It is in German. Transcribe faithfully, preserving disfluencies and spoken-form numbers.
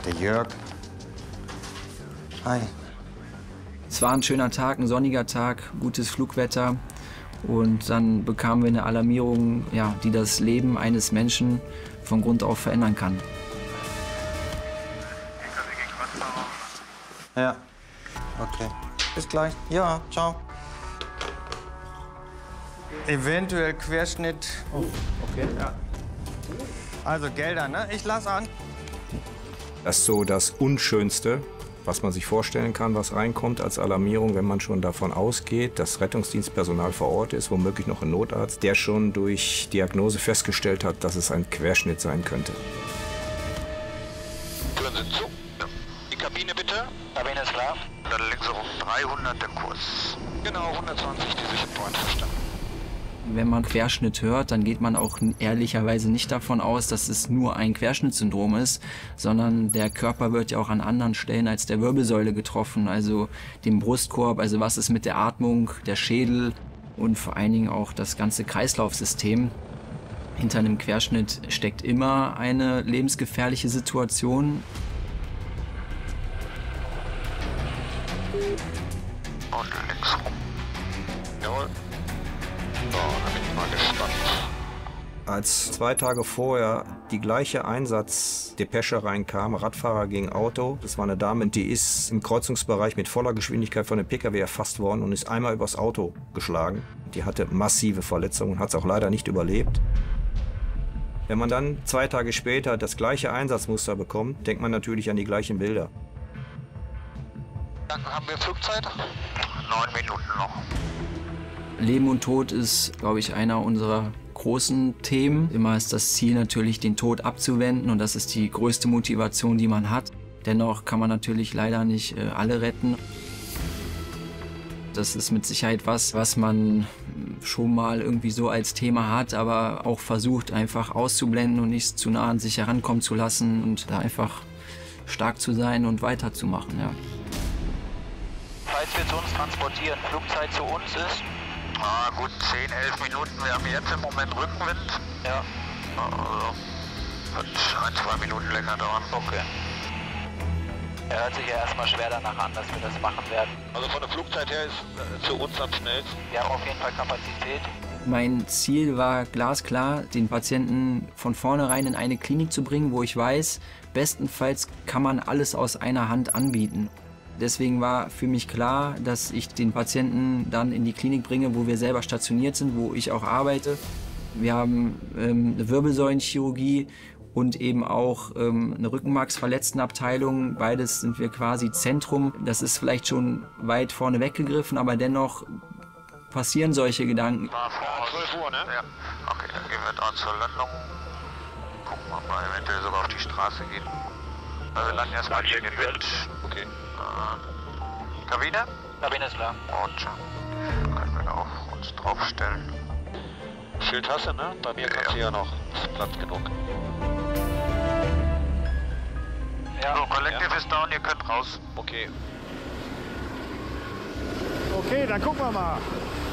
Der Jörg. Hi. Es war ein schöner Tag, ein sonniger Tag, gutes Flugwetter. Und dann bekamen wir eine Alarmierung, ja, die das Leben eines Menschen von Grund auf verändern kann. Ja, okay. Bis gleich. Ja, ciao. Eventuell Querschnitt. Oh, okay, ja. Also Gelder, ne? Ich lass an. Das ist so das Unschönste, was man sich vorstellen kann, was reinkommt als Alarmierung, wenn man schon davon ausgeht, dass Rettungsdienstpersonal vor Ort ist, womöglich noch ein Notarzt, der schon durch Diagnose festgestellt hat, dass es ein Querschnitt sein könnte. Türen sind zu. Die Kabine bitte. Kabine ist klar. Dann links rum dreihundert der Kurs. Genau, hundertzwanzig die Sichtpoint verstanden. Wenn man Querschnitt hört, dann geht man auch ehrlicherweise nicht davon aus, dass es nur ein Querschnittssyndrom ist, sondern der Körper wird ja auch an anderen Stellen als der Wirbelsäule getroffen, also dem Brustkorb, also was ist mit der Atmung, der Schädel und vor allen Dingen auch das ganze Kreislaufsystem. Hinter einem Querschnitt steckt immer eine lebensgefährliche Situation. Und links rum. Jawohl. So, da bin ich mal gespannt. Als zwei Tage vorher die gleiche Einsatzdepesche reinkam, Radfahrer gegen Auto, das war eine Dame, die ist im Kreuzungsbereich mit voller Geschwindigkeit von einem P K W erfasst worden und ist einmal übers Auto geschlagen. Die hatte massive Verletzungen und hat es auch leider nicht überlebt. Wenn man dann zwei Tage später das gleiche Einsatzmuster bekommt, denkt man natürlich an die gleichen Bilder. Dann haben wir Flugzeit. Neun Minuten noch. Leben und Tod ist, glaube ich, einer unserer großen Themen. Immer ist das Ziel natürlich, den Tod abzuwenden und das ist die größte Motivation, die man hat. Dennoch kann man natürlich leider nicht äh, alle retten. Das ist mit Sicherheit was, was man schon mal irgendwie so als Thema hat, aber auch versucht einfach auszublenden und nicht zu nah an sich herankommen zu lassen und da einfach stark zu sein und weiterzumachen. Ja. Falls wir zu uns transportieren, Flugzeit zu uns ist? Ah, gut, zehn, elf Minuten. Wir haben jetzt im Moment Rückenwind. Ja. Also, wird ein, zwei Minuten länger dauern. Okay. Er hört sich ja erstmal schwer danach an, dass wir das machen werden. Also von der Flugzeit her ist äh, für uns am schnellsten. Wir haben auf jeden Fall Kapazität. Mein Ziel war glasklar, den Patienten von vornherein in eine Klinik zu bringen, wo ich weiß, bestenfalls kann man alles aus einer Hand anbieten. Deswegen war für mich klar, dass ich den Patienten dann in die Klinik bringe, wo wir selber stationiert sind, wo ich auch arbeite. Wir haben ähm, eine Wirbelsäulenchirurgie und eben auch ähm, eine Rückenmarksverletztenabteilung. Beides sind wir quasi Zentrum. Das ist vielleicht schon weit vorne weggegriffen, aber dennoch passieren solche Gedanken. War vor zwölf Uhr, ne? Ja. Okay, dann gehen wir da zur Landung. Gucken wir mal, eventuell sogar auf die Straße gehen. Also wir landen erstmal hier in den Wind. Okay. Äh, Kabine? Kabine ist klar. Und dann können wir da auch uns draufstellen. Schild hast du, ne? Bei mir kannst du ja noch. Ist Platz genug. Ja. So, Collective ja. Ist down, ihr könnt raus. Okay. Okay, dann gucken wir mal.